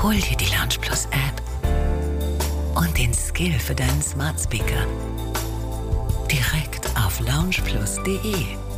Hol dir die Lounge Plus App und den Skill für deinen Smart Speaker direkt auf loungeplus.de.